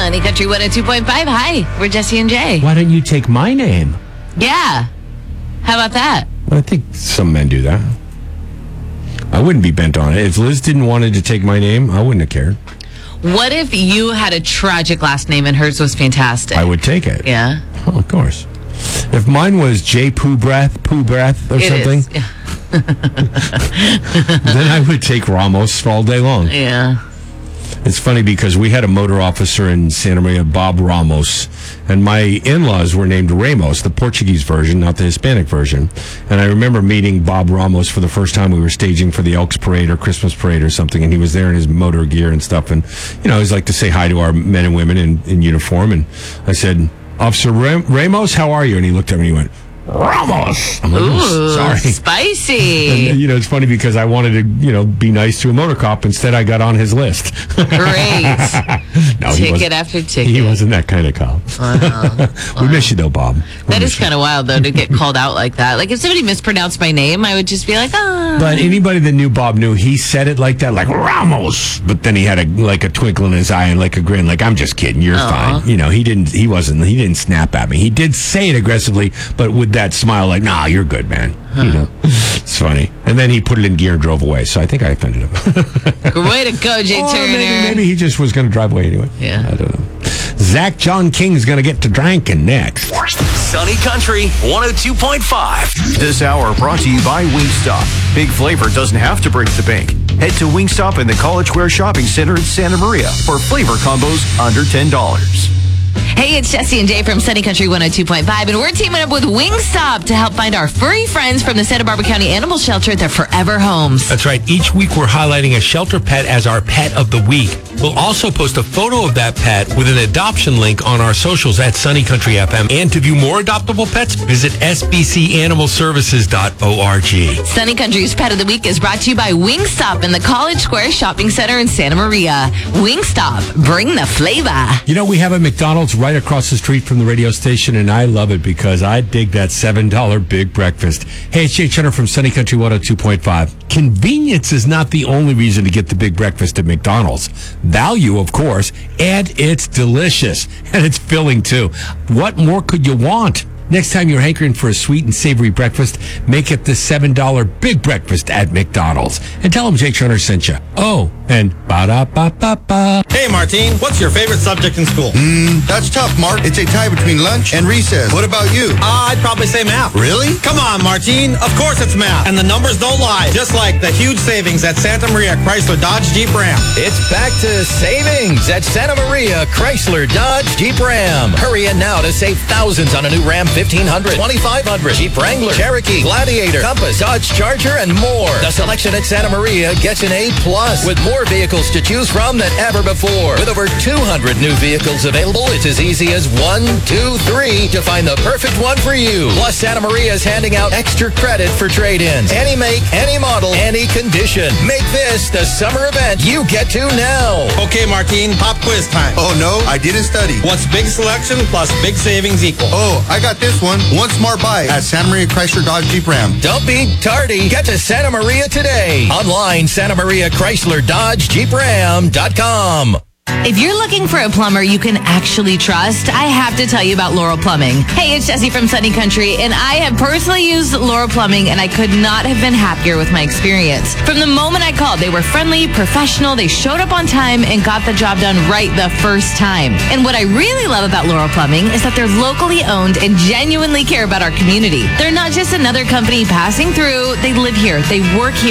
Sunny Country 102.5. Hi, we're Jesse and Jay. Why don't you take my name? Yeah. How about that? I think some men do that. I wouldn't be bent on it. If Liz didn't want to take my name, I wouldn't have cared. What if you had a tragic last name and hers was fantastic? I would take it. Yeah. Oh, of course. If mine was J. Pooh Breath, or something, then I would take Ramos all day long. Yeah. It's funny because we had a motor officer in Santa Maria, Bob Ramos, and my in-laws were named Ramos, the Portuguese version, not the Hispanic version. And I remember meeting Bob Ramos for the first time. We were staging for the Elks Parade or Christmas Parade or something, and he was there in his motor gear and stuff. And, you know, I always like to say hi to our men and women in uniform. And I said, Officer Ramos, how are you? And he looked at me and he went, Ramos. I'm like, ooh, sorry. Spicy. And, you know, it's funny because I wanted to, you know, be nice to a motor cop. Instead, I got on his list. Great. No, ticket after ticket. He wasn't that kind of cop. Wow. We miss you, though, Bob. That is kind of wild, though, to get called out like that. Like, if somebody mispronounced my name, I would just be like, But anybody that knew Bob knew he said it like that, like Ramos. But then he had a twinkle in his eye and like a grin, like, I'm just kidding. You're fine. You know, he didn't snap at me. He did say it aggressively, but with that smile, like, nah, you're good, man. You know, it's funny. And then he put it in gear and drove away. So I think I offended him. Way to go, Jay Turner. Maybe he just was going to drive away anyway. Yeah. I don't know. Zach John King's going to get to drinking next. Sunny Country 102.5. This hour brought to you by Wingstop. Big flavor doesn't have to break the bank. Head to Wingstop in the College Square Shopping Center in Santa Maria for flavor combos under $10. Hey, it's Jesse and Jay from Sunny Country 102.5, and we're teaming up with Wingstop to help find our furry friends from the Santa Barbara County Animal Shelter their forever homes. That's right. Each week we're highlighting a shelter pet as our pet of the week. We'll also post a photo of that pet with an adoption link on our socials at Sunny Country FM. And to view more adoptable pets, visit sbcanimalservices.org. Sunny Country's Pet of the Week is brought to you by Wingstop in the College Square Shopping Center in Santa Maria. Wingstop, bring the flavor. You know, we have a McDonald's right across the street from the radio station, and I love it because I dig that $7 Big Breakfast. Hey, it's Jay Turner from Sunny Country 102.5. Convenience is not the only reason to get the Big Breakfast at McDonald's. Value, of course, and it's delicious. And it's filling, too. What more could you want? Next time you're hankering for a sweet and savory breakfast, make it the $7 Big Breakfast at McDonald's. And tell them Jake Turner sent you. Oh, and ba-da-ba-ba-ba. Hey, Martine, what's your favorite subject in school? That's tough, Mark. It's a tie between lunch and recess. What about you? I'd probably say math. Really? Come on, Martine. Of course it's math. And the numbers don't lie. Just like the huge savings at Santa Maria Chrysler Dodge Jeep Ram. It's back to savings at Santa Maria Chrysler Dodge Jeep Ram. Hurry in now to save thousands on a new Ram 1500, 2500, Jeep Wrangler, Cherokee, Gladiator, Compass, Dodge Charger, and more. The selection at Santa Maria gets an A+, with more vehicles to choose from than ever before. With over 200 new vehicles available, it's as easy as 1, 2, 3 to find the perfect one for you. Plus, Santa Maria is handing out extra credit for trade-ins. Any make, any model, any condition. Make this the summer event you get to now. Okay, Martine, pop quiz time. Oh, no, I didn't study. What's big selection plus big savings equal? Oh, I got this one. One smart buy at Santa Maria Chrysler Dodge Jeep Ram. Don't be tardy. Get to Santa Maria today. Online, Santa Maria Chrysler Dodge Jeep Ram.com. If you're looking for a plumber you can actually trust, I have to tell you about Laurel Plumbing. Hey, it's Jessie from Sunny Country, and I have personally used Laurel Plumbing, and I could not have been happier with my experience. From the moment I called, they were friendly, professional, they showed up on time, and got the job done right the first time. And what I really love about Laurel Plumbing is that they're locally owned and genuinely care about our community. They're not just another company passing through. They live here. They work here.